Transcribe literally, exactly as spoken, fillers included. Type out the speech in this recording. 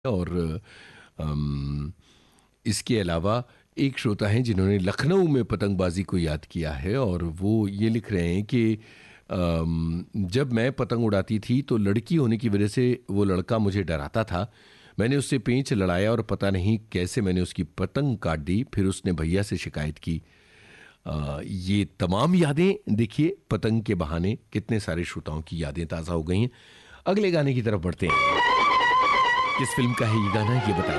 और अम, इसके अलावा एक श्रोता हैं जिन्होंने लखनऊ में पतंगबाजी को याद किया है और वो ये लिख रहे हैं कि अम, जब मैं पतंग उड़ाती थी तो लड़की होने की वजह से वो लड़का मुझे डराता था। मैंने उससे पेंच लड़ाया और पता नहीं कैसे मैंने उसकी पतंग काट दी। फिर उसने भैया से शिकायत की। अ, ये तमाम यादें देखिए, पतंग के बहाने कितने सारे श्रोताओं की यादें ताज़ा हो गई हैं। अगले गाने की तरफ बढ़ते हैं। किस फिल्म का है ये गाना, ये बताइए।